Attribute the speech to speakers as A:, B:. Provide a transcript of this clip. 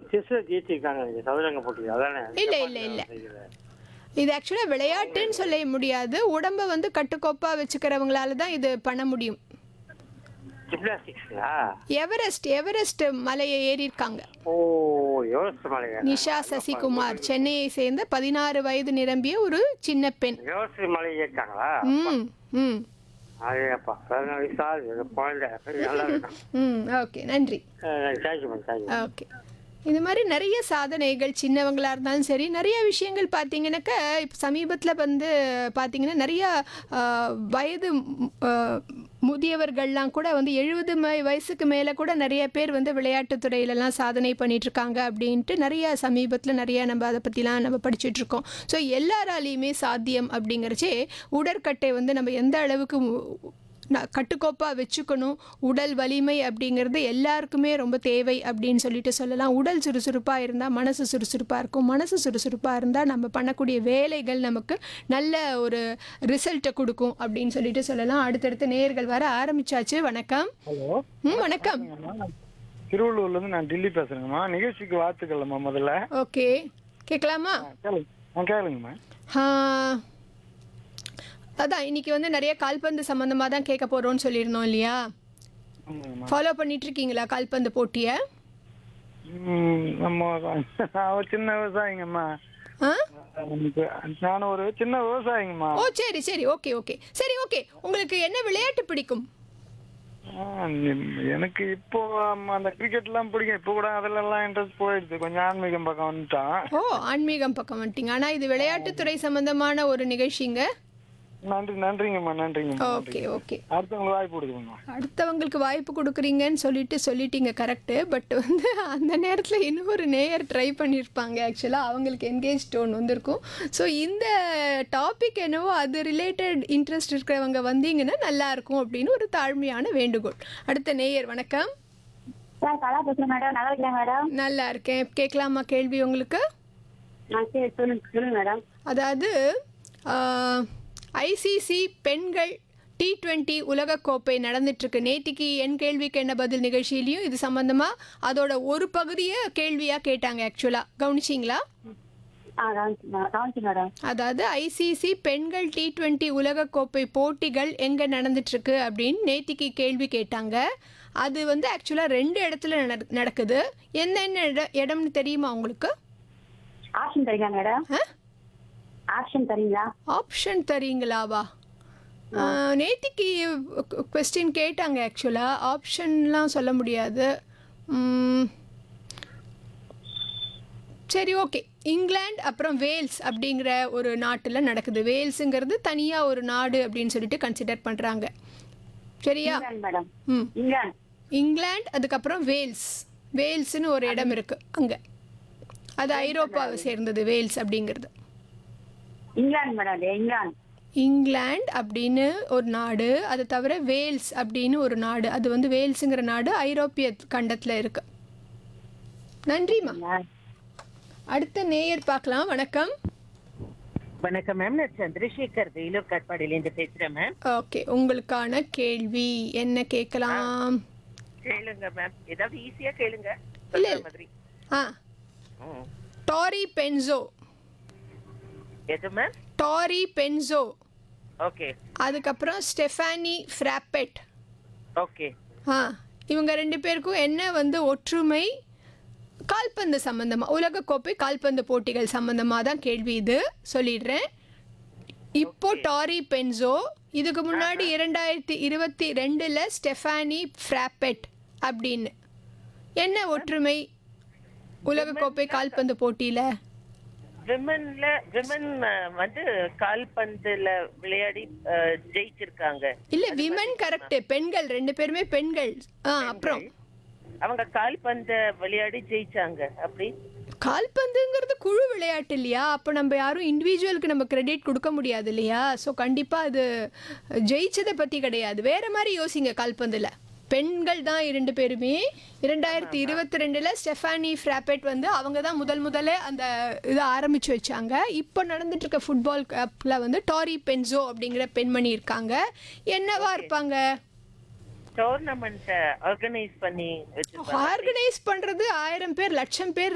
A: செஸ்ல ஜெயிச்சிருக்காங்க சதுரங்க போட்டி அதானே?
B: இல்ல இல்ல இல்ல, இது ஆக்சுவலாக விளையாட்டுன்னு சொல்ல முடியாது. உடம்பை வந்து கட்டுக்கோப்பாக வச்சுக்கிறவங்களால தான் இது பண்ண முடியும்.
A: ஜிம்னாஸ்டிக்ஸ்ங்களா?
B: எவரெஸ்ட் மலையை ஏறியிருக்காங்க.
A: ஓ, எவரெஸ்ட் மலையா?
B: நிஷா சசிகுமார், சென்னையை சேர்ந்த 16 வயது நிரம்பிய ஒரு சின்ன பெண்.
A: எவரெஸ்ட் மலை ஏற்றாங்களா?
B: ம் ம்
A: அதேப்பா 14 வயசு ஆகுது குழந்தை. நல்லா இருக்கும்.
B: ம் ஓகே, நன்றி.
A: Thank you ma'am, thank you.
B: ஓகே, இது மாதிரி நிறைய சாதனைகள் சின்னவங்களாக இருந்தாலும் சரி, நிறைய விஷயங்கள் பார்த்தீங்கன்னாக்க இப்போ சமீபத்தில் வந்து பார்த்தீங்கன்னா நிறையா வயது முதியவர்கள்லாம் கூட வந்து 70 வயசுக்கு மேலே கூட நிறைய பேர் வந்து விளையாட்டுத் துறையிலலாம் சாதனை பண்ணிகிட்ருக்காங்க அப்படின்ட்டு நிறையா சமீபத்தில் நிறையா நம்ம அதை பற்றிலாம் நம்ம படிச்சுட்ருக்கோம். ஸோ எல்லாராலையுமே சாத்தியம் அப்படிங்கிறச்சே உடற்கட்டை வந்து நம்ம எந்த அளவுக்கு கட்டுக்கோப்பாக வச்சுக்கணும், உடல் வலிமை அப்படிங்கிறது எல்லாருக்குமே ரொம்ப தேவை அப்படின்னு சொல்லிட்டு சொல்லலாம். உடல் சுறுசுறுப்பாக இருந்தால் மனசு சுறுசுறுப்பாக இருக்கும், மனசு சுறுசுறுப்பாக இருந்தால் நம்ம பண்ணக்கூடிய வேலைகள் நமக்கு நல்ல ஒரு ரிசல்ட்டை கொடுக்கும் அப்படின்னு சொல்லிட்டு சொல்லலாம். அடுத்தடுத்து நேயர்கள் வர ஆரம்பிச்சாச்சு. வணக்கம்.
C: ஹலோ.
B: வணக்கம்.
C: திருவள்ளூர்லேருந்து நான் டில்லி பேசுகிறேங்கம்மா. நிகழ்ச்சிக்கு வாழ்த்துக்கள்மா முதல்ல.
B: ஓகே, கேட்கலாமா?
C: கேளுங்கம்மா.
B: அதான் இன்னைக்கு வந்து நிறைய கால்பந்து சம்மந்தமாக தான் கேட்க போகிறோம்னு சொல்லியிருந்தோம் இல்லையா? ஃபாலோ பண்ணிட்டு இருக்கீங்களா கால்பந்து போட்டியை?
C: நம்ம நான் சின்ன விவசாயிங்கம்மா. நான் ஒரு சின்ன விவசாயிங்கம்மா.
B: ஓ சரி சரி, ஓகே ஓகே, சரி ஓகே. உங்களுக்கு என்ன விளையாட்டு பிடிக்கும்?
C: எனக்கு இப்போ அந்த கிரிக்கெட்லாம் பிடிக்கும். இப்போ கூட அதிலெல்லாம் இன்ட்ரெஸ்ட் போயிடுது. கொஞ்சம் ஆன்மீகம் பக்கம் வந்துட்டான்.
B: ஓ, ஆன்மீகம் பக்கம் வந்துட்டீங்க. ஆனால் இது விளையாட்டுத்துறை சம்பந்தமான ஒரு நிகழ்ச்சிங்க.
C: நன்றிங்கம்மா, நன்றிங்கம்மா.
B: Okay okay.
C: அடுத்தவங்களுக்கு வாய்ப்பு கொடுக்குறோம்மா.
B: அடுத்தவங்களுக்கு வாய்ப்பு கொடுக்குறீங்கன்னு சொல்லிட்டீங்க, கரெக்டு. பட் வந்து அந்த நேரத்தில் இன்னொரு நேயர் ட்ரை பண்ணியிருப்பாங்க. ஆக்சுவலாக அவங்களுக்கு என்கேஜ் டோன் வந்திருக்கும். ஸோ இந்த டாபிக் என்னவோ அது ரிலேட்டட் இன்ட்ரெஸ்ட் இருக்கிறவங்க வந்தீங்கன்னா நல்லாயிருக்கும் அப்படின்னு ஒரு தாழ்மையான வேண்டுகோள். அடுத்த நேயர். வணக்கம்.
D: கலா பேசுறேன் மேடம். நல்லா இருக்கேன் மேடம்.
B: நல்லா இருக்கேன். கேட்கலாமா கேள்வி உங்களுக்கு?
D: சொல்லுங்க மேடம்.
B: அதாவது ஐசிசி பெண்கள் T20 உலகக்கோப்பை நடந்துட்டுருக்கு. நேத்திக்கு என் கேள்விக்கு என்ன பதில் நிகழ்ச்சியிலையும் இது சம்மந்தமாக அதோட ஒரு பகுதியை கேள்வியாக கேட்டாங்க. ஆக்சுவலாக கவனிச்சிங்களா? அதாவது ஐசிசி பெண்கள் T20 உலகக்கோப்பை போட்டிகள் எங்கே நடந்துட்டுருக்கு அப்படின்னு நேத்திக்கு கேள்வி கேட்டாங்க. அது வந்து ஆக்சுவலாக 2 இடத்துல நடக்குது. என்னென்ன இடம்னு தெரியுமா உங்களுக்கு?
D: ஆப்ஷன் தரீங்களா மேடம்?
B: ஆப்ஷன் தரீங்களாவா? நேத்திக்கு கொஸ்டின் கேட்டாங்க. ஆக்சுவலாக ஆப்ஷன்லாம் சொல்ல முடியாது. சரி ஓகே. இங்கிலாந்து அப்புறம் வேல்ஸ் அப்படிங்கிற ஒரு நாட்டில் நடக்குது. வேல்ஸுங்கிறது தனியாக ஒரு நாடு அப்படின்னு சொல்லிட்டு கன்சிடர் பண்ணுறாங்க. சரியா? இங்கிலாந்து அதுக்கப்புறம் வேல்ஸ்னு ஒரு இடம் இருக்குது அங்கே. அது ஐரோப்பாவை சேர்ந்தது வேல்ஸ் அப்படிங்கிறது. இங்கிலாந்து அப்படின்னு ஒரு நாடு, அது தவிர வேல்ஸ் அப்படின்னு ஒரு நாடு. அது வந்து வேல்ஸுங்கிற நாடு ஐரோப்பிய கண்டத்தில் இருக்கு. நன்றிம்மா. அடுத்த நேயர் பார்க்கலாம். வணக்கம்.
E: வணக்கம் மேம், நான் சந்திரசேகர் வேலூர் காட்பாடியிலேருந்து பேசுறேன் மேம்.
B: ஓகே, உங்களுக்கான கேள்வி என்ன கேட்கலாம்?
E: கேளுங்க மேம், ஏதாவது ஈஸியா கேளுங்க.
B: இல்ல மாதிரி டாரி பென்சோ.
E: எது மேம்?
B: டாரி பென்சோ.
E: ஓகே.
B: அதுக்கப்புறம் ஸ்டெஃபானி ஃப்ராப்பெட்.
E: ஓகே.
B: இவங்க 2 பேருக்கும் என்ன வந்து ஒற்றுமை? கால்பந்து சம்பந்தமாக, உலகக்கோப்பை கால்பந்து போட்டிகள் சம்பந்தமாக தான் கேள்வி. இது சொல்லிடுறேன். இப்போ டாரி பென்சோ, இதுக்கு முன்னாடி 2022 ஸ்டெஃபானி ஃப்ராப்பெட் அப்படின்னு. என்ன ஒற்றுமை உலகக்கோப்பை கால்பந்து போட்டியில்?
E: விமன் வந்து கால்பந்துல விளையாடி ஜெயிச்சிருக்காங்க.
B: இல்ல, விமன் கரெக்ட். பெண்கள் 2 பேருமே பெண்கள். அப்புறம்
E: அவங்க கால்பந்து விளையாடி ஜெயிச்சாங்க. அப்படி
B: கால்பந்துங்கிறது குழு விளையாட்டு இல்லையா? அப்போ நம்ம யாரும் இண்டிவிஜுவலுக்கு நம்ம கிரெடிட் கொடுக்க முடியாது இல்லையா? ஸோ கண்டிப்பாக அது ஜெயிச்சதை பற்றி கிடையாது. வேறு மாதிரி யோசிங்க. கால்பந்தில் பெண்கள் தான் 2 பேருமே. 2022 ஸ்டெஃபானி ஃப்ராப்பெட் வந்து அவங்க தான் முதல்ல அந்த இதை ஆரம்பித்து வச்சாங்க. இப்போ நடந்துட்டு இருக்க ஃபுட்பால் கப்பில் வந்து டாரி பென்சோ அப்படிங்கிற பெண்மணி இருக்காங்க. என்னவா இருப்பாங்க?
E: டோர்னமெண்ட் ஆர்கனைஸ் பண்றது 1000 பேர் 1,00,000 பேர்